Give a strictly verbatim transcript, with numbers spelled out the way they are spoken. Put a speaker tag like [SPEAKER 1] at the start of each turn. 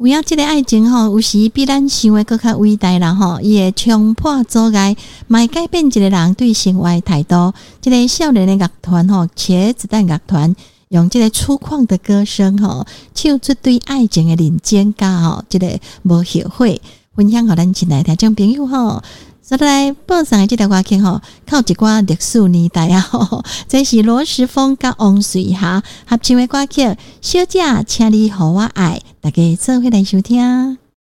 [SPEAKER 1] 有影即个爱情吼，有时比咱想的更较伟大啦吼，伊会冲破阻碍，嘛会改变一个人对生活的态度。即、这个少年的乐团吼，茄子蛋乐团用即个粗犷的歌声吼，唱出对爱情的认真甲吼，即、这个无后悔，分享互咱亲爱听众朋友吼。所以来播送的这条歌曲吼，靠一寡历史年代啊吼，这是罗时丰甲王瑞霞合唱的歌曲《小姐，请你予我爱》，大家做伙来收听。